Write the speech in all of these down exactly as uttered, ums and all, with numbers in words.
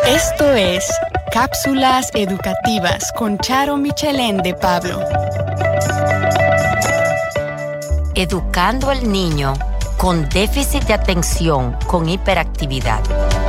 Esto es Cápsulas Educativas con Charo Michelén de Pablo. Educando al niño con déficit de atención con hiperactividad.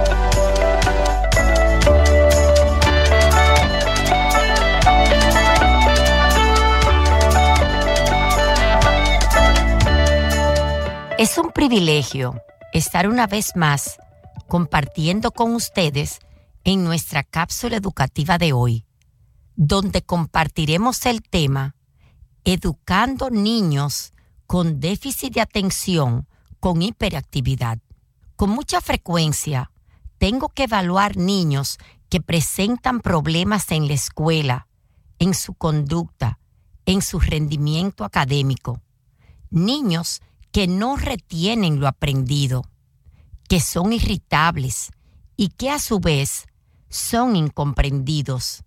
Es un privilegio estar una vez más compartiendo con ustedes en nuestra cápsula educativa de hoy, donde compartiremos el tema Educando niños con déficit de atención con hiperactividad. Con mucha frecuencia, tengo que evaluar niños que presentan problemas en la escuela, en su conducta, en su rendimiento académico. Niños que no retienen lo aprendido, que son irritables y que a su vez son incomprendidos.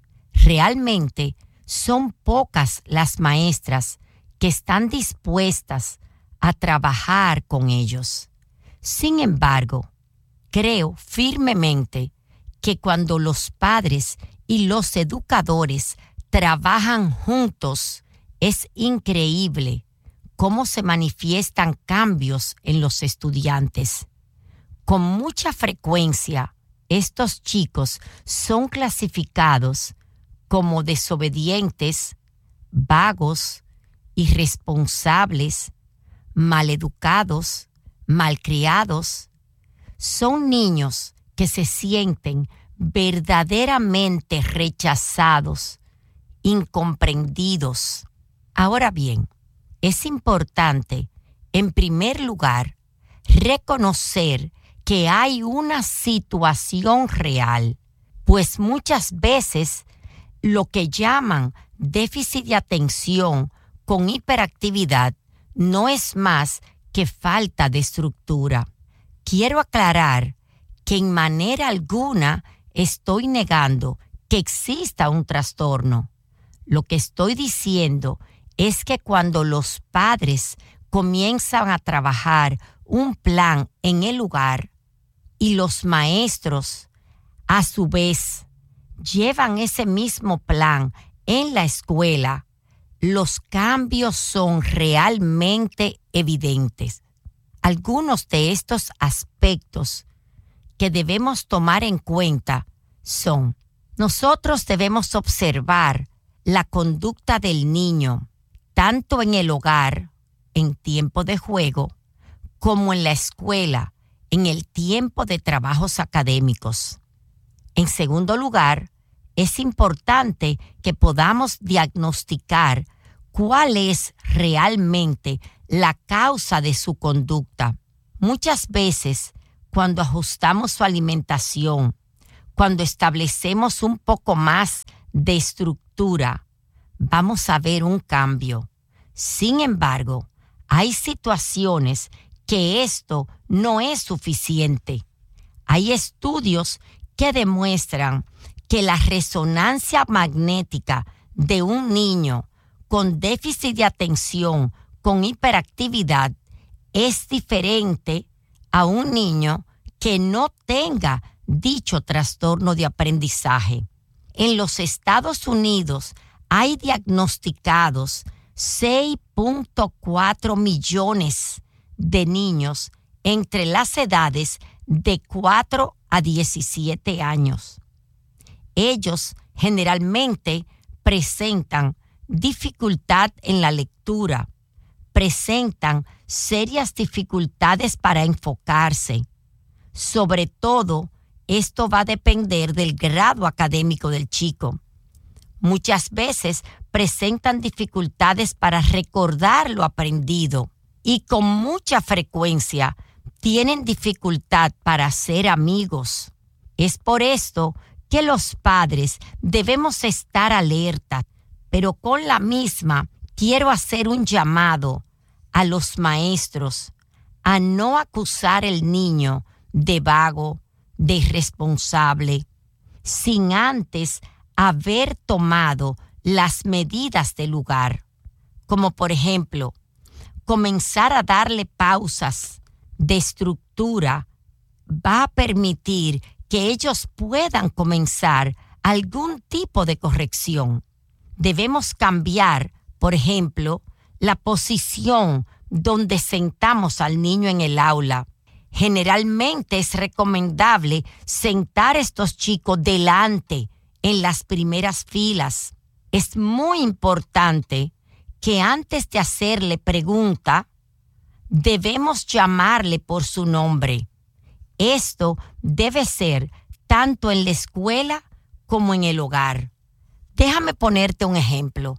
Realmente son pocas las maestras que están dispuestas a trabajar con ellos. Sin embargo, creo firmemente que cuando los padres y los educadores trabajan juntos, es increíble cómo se manifiestan cambios en los estudiantes. Con mucha frecuencia, estos chicos son clasificados como desobedientes, vagos, irresponsables, maleducados, malcriados. Son niños que se sienten verdaderamente rechazados, incomprendidos. Ahora bien, es importante, en primer lugar, reconocer que hay una situación real, pues muchas veces lo que llaman déficit de atención con hiperactividad no es más que falta de estructura. Quiero aclarar que en manera alguna estoy negando que exista un trastorno. Lo que estoy diciendo es que cuando los padres comienzan a trabajar un plan en el lugar y los maestros, a su vez, llevan ese mismo plan en la escuela, los cambios son realmente evidentes. Algunos de estos aspectos que debemos tomar en cuenta son: nosotros debemos observar la conducta del niño, tanto en el hogar, en tiempo de juego, como en la escuela, en el tiempo de trabajos académicos. En segundo lugar, es importante que podamos diagnosticar cuál es realmente la causa de su conducta. Muchas veces, cuando ajustamos su alimentación, cuando establecemos un poco más de estructura, vamos a ver un cambio. Sin embargo, hay situaciones que esto no es suficiente. Hay estudios que demuestran que la resonancia magnética de un niño con déficit de atención, con hiperactividad, es diferente a un niño que no tenga dicho trastorno de aprendizaje. En los Estados Unidos hay diagnosticados seis punto cuatro millones de niños entre las edades de cuatro a diecisiete años. Ellos generalmente presentan dificultad en la lectura, presentan serias dificultades para enfocarse. Sobre todo, esto va a depender del grado académico del chico. Muchas veces presentan dificultades para recordar lo aprendido y con mucha frecuencia tienen dificultad para hacer amigos. Es por esto que los padres debemos estar alerta, pero con la misma quiero hacer un llamado a los maestros a no acusar al niño de vago, de irresponsable, sin antes haber tomado las medidas del lugar, como por ejemplo, comenzar a darle pausas de estructura va a permitir que ellos puedan comenzar algún tipo de corrección. Debemos cambiar, por ejemplo, la posición donde sentamos al niño en el aula. Generalmente es recomendable sentar a estos chicos delante, en las primeras filas. Es muy importante que antes de hacerle pregunta, debemos llamarle por su nombre. Esto debe ser tanto en la escuela como en el hogar. Déjame ponerte un ejemplo.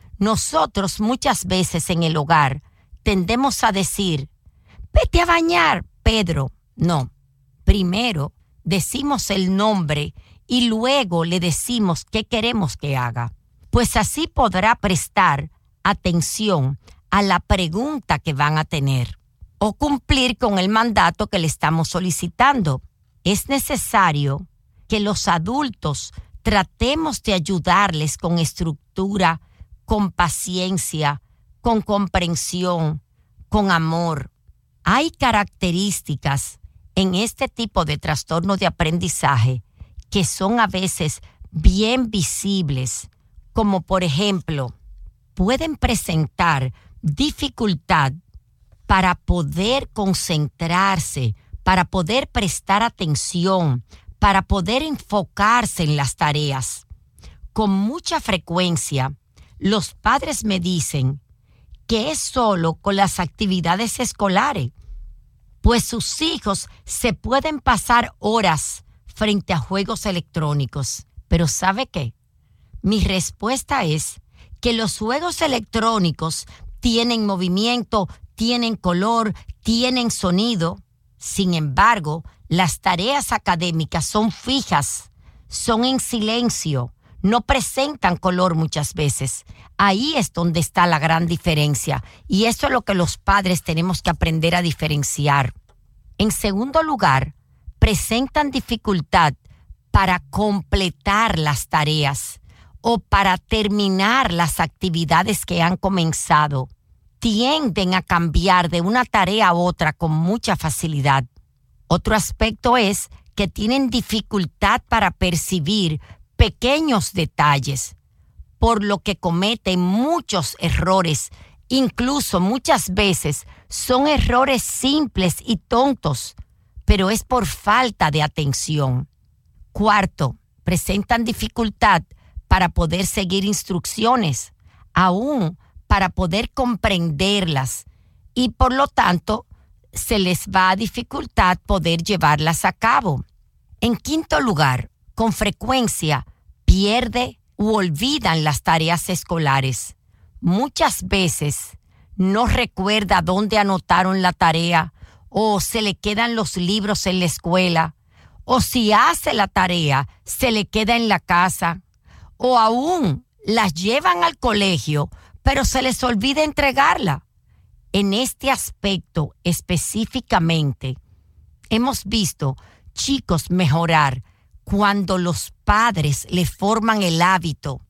Nosotros muchas veces en el hogar tendemos a decir, vete a bañar, Pedro. No, primero decimos el nombre y luego le decimos qué queremos que haga. Pues así podrá prestar atención a la pregunta que van a tener o cumplir con el mandato que le estamos solicitando. Es necesario que los adultos tratemos de ayudarles con estructura, con paciencia, con comprensión, con amor. Hay características en este tipo de trastorno de aprendizaje que son a veces bien visibles, como por ejemplo, pueden presentar dificultad para poder concentrarse, para poder prestar atención, para poder enfocarse en las tareas. Con mucha frecuencia, los padres me dicen que es solo con las actividades escolares, pues sus hijos se pueden pasar horas frente a juegos electrónicos. Pero ¿sabe qué? Mi respuesta es que los juegos electrónicos tienen movimiento, tienen color, tienen sonido. Sin embargo, las tareas académicas son fijas, son en silencio, no presentan color muchas veces. Ahí es donde está la gran diferencia y eso es lo que los padres tenemos que aprender a diferenciar. En segundo lugar, presentan dificultad para completar las tareas o para terminar las actividades que han comenzado. Tienden a cambiar de una tarea a otra con mucha facilidad. Otro aspecto es que tienen dificultad para percibir pequeños detalles, por lo que cometen muchos errores. Incluso muchas veces son errores simples y tontos, pero es por falta de atención. Cuarto, presentan dificultad para poder seguir instrucciones, aún para poder comprenderlas, y por lo tanto se les va a dificultar poder llevarlas a cabo. En quinto lugar, con frecuencia pierde u olvidan las tareas escolares. Muchas veces no recuerda dónde anotaron la tarea o se le quedan los libros en la escuela o si hace la tarea se le queda en la casa o aún las llevan al colegio pero se les olvida entregarla. En este aspecto específicamente hemos visto chicos mejorar cuando los padres les forman el hábito,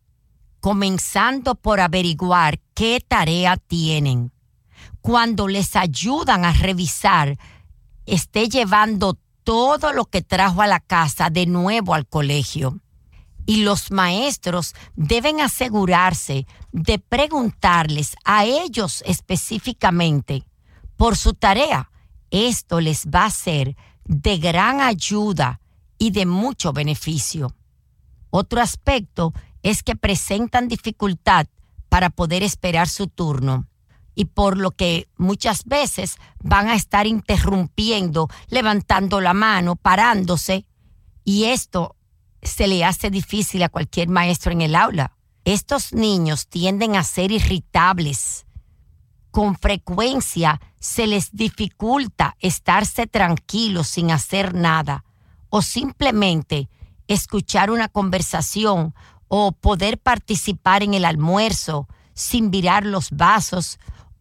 comenzando por averiguar qué tarea tienen. Cuando les ayudan a revisar, esté llevando todo lo que trajo a la casa de nuevo al colegio. Y los maestros deben asegurarse de preguntarles a ellos específicamente por su tarea. Esto les va a ser de gran ayuda y de mucho beneficio. Otro aspecto es que presentan dificultad para poder esperar su turno y por lo que muchas veces van a estar interrumpiendo, levantando la mano, parándose, y esto se le hace difícil a cualquier maestro en el aula. Estos niños tienden a ser irritables. Con frecuencia se les dificulta estarse tranquilos sin hacer nada o simplemente escuchar una conversación o poder participar en el almuerzo sin virar los vasos,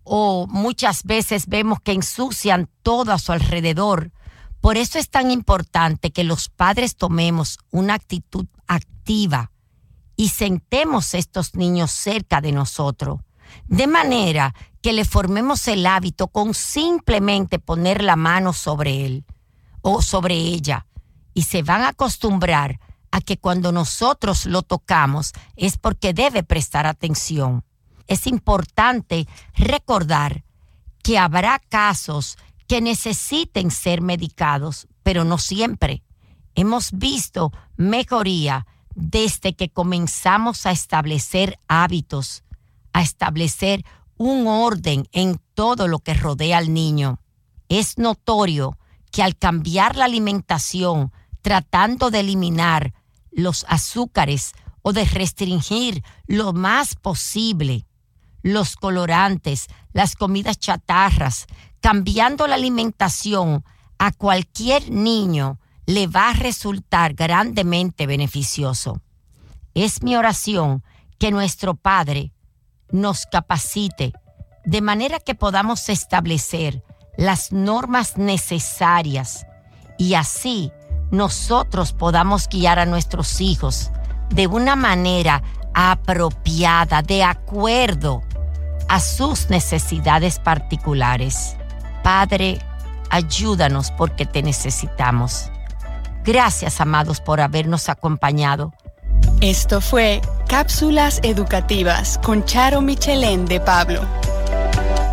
o muchas veces vemos que ensucian todo a su alrededor. Por eso es tan importante que los padres tomemos una actitud activa y sentemos a estos niños cerca de nosotros, de manera que le formemos el hábito con simplemente poner la mano sobre él o sobre ella y se van a acostumbrar a que cuando nosotros lo tocamos es porque debe prestar atención. Es importante recordar que habrá casos que necesiten ser medicados, pero no siempre. Hemos visto mejoría desde que comenzamos a establecer hábitos, a establecer un orden en todo lo que rodea al niño. Es notorio que al cambiar la alimentación, tratando de eliminar los azúcares o de restringir lo más posible los colorantes, las comidas chatarras, cambiando la alimentación, a cualquier niño le va a resultar grandemente beneficioso. Es mi oración que nuestro Padre nos capacite de manera que podamos establecer las normas necesarias y así nosotros podamos guiar a nuestros hijos de una manera apropiada, de acuerdo a sus necesidades particulares. Padre, ayúdanos porque te necesitamos. Gracias, amados, por habernos acompañado. Esto fue Cápsulas Educativas con Charo Michelén de Pablo.